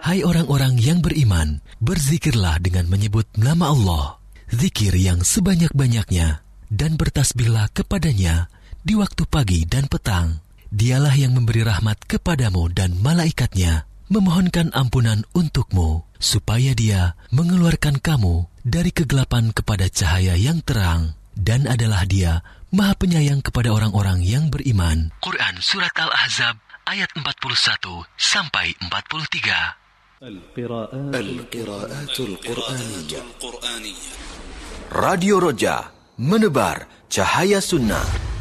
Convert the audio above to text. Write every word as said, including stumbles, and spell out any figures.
Hai orang-orang yang beriman, berzikirlah dengan menyebut nama Allah, zikir yang sebanyak-banyaknya, dan bertasbihlah kepadanya di waktu pagi dan petang. Dialah yang memberi rahmat kepadamu dan malaikatnya, memohonkan ampunan untukmu, supaya dia mengeluarkan kamu dari kegelapan kepada cahaya yang terang, dan adalah dia Maha Penyayang kepada orang-orang yang beriman. Quran Surat Al-Ahzab ayat empat puluh satu sampai empat puluh tiga. Al-Qiraatul Qur'aniyah. Radio Roja, menebar cahaya sunnah.